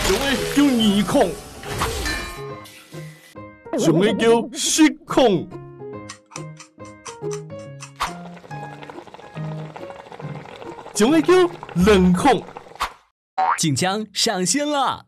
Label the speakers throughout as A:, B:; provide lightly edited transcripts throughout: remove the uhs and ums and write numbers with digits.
A: 就会叫耳孔，就会叫失控。就会叫冷控。
B: 晋江上线了！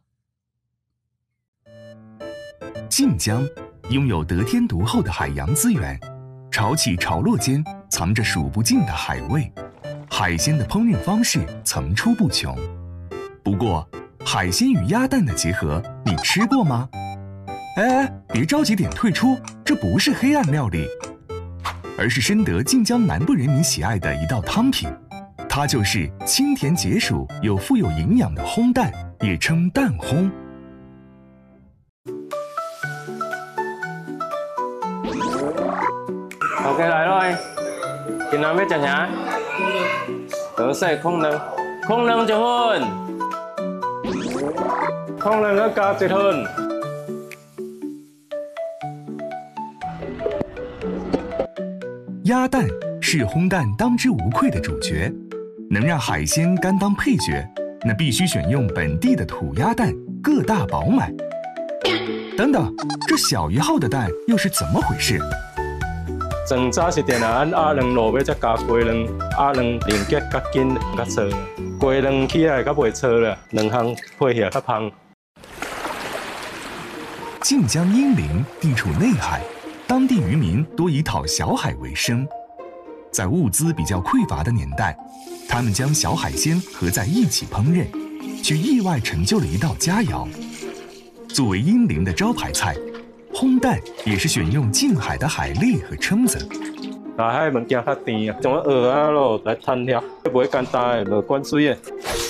C: 晋江拥有得天独厚的海洋资源，潮起潮落间藏着数不尽的海味，海鲜的烹饪方式层出不穷。不过，海鲜与鸭蛋的结合，你吃过吗？哎，别着急点退出，这不是黑暗料理，而是深得晋江南部人民喜爱的一道汤品。它就是清甜解暑又富有营养的烘蛋，也称蛋烘。
D: OK 来rồi,今天要吃啥？特色空能就混，空能要加一份。
C: 鸭蛋是烘蛋当之无愧的主角。能让海鲜甘当配角，那必须选用本地的土鸭蛋，个大饱满。等等，这小1号的蛋又是怎么回事？
D: 整早是定按鸭卵落尾再加鸡卵，鸭卵连结较紧较脆，鸡卵起来较袂脆啦，两项配起来较香。
C: 晋江英灵地处内海，当地渔民多以讨小海为生。在物资比较匮乏的年代，他们将小海鲜合在一起烹饪，却意外成就了一道佳肴。作为英灵的招牌菜，烘蛋也是选用近海的海蛎和蛏子。
D: 大海物件较甜啊，像蚵仔咯来摊条，不会简单的，无灌水的。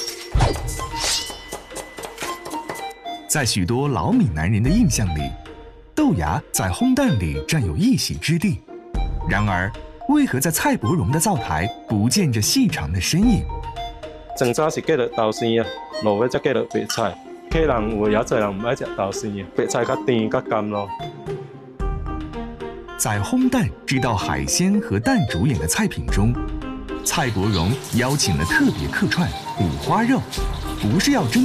C: 在许多老闽南人的印象里，豆芽在烘蛋里占有一席之地。然而，为何在蔡伯荣的灶台不见这细长的身影？
D: 整早是结了豆豉啊，落尾再结了白菜。客人有也侪人唔爱食豆豉啊，白菜较甜较甘咯。
C: 在烘蛋这道海鲜和蛋主演的菜品中，蔡伯荣邀请了特别客串五花肉，不是要争